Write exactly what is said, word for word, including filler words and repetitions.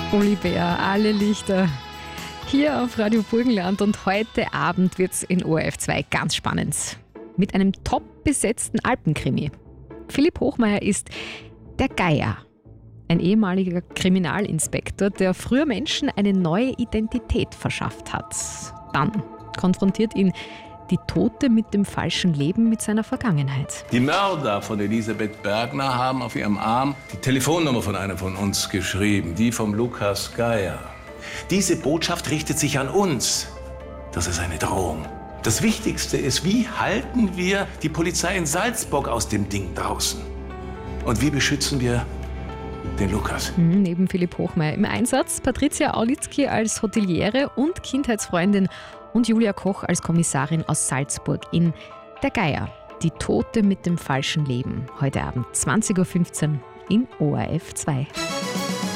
Uli Bär, alle Lichter hier auf Radio Burgenland, und heute Abend wird es in O R F zwei ganz spannend. Mit einem top besetzten Alpenkrimi. Philipp Hochmeier ist der Geier, ein ehemaliger Kriminalinspektor, der früher Menschen eine neue Identität verschafft hat. Dann konfrontiert ihn die Tote mit dem falschen Leben, mit seiner Vergangenheit. Die Mörder von Elisabeth Bergner haben auf ihrem Arm die Telefonnummer von einem von uns geschrieben, die vom Lukas Geier. Diese Botschaft richtet sich an uns. Das ist eine Drohung. Das Wichtigste ist, wie halten wir die Polizei in Salzburg aus dem Ding draußen? Und wie beschützen wir den Lukas? Mhm, neben Philipp Hochmeier im Einsatz Patricia Aulitzky als Hoteliere und Kindheitsfreundin und Julia Koch als Kommissarin aus Salzburg in Der Geier, die Tote mit dem falschen Leben. Heute Abend zwanzig Uhr fünfzehn in O R F zwei.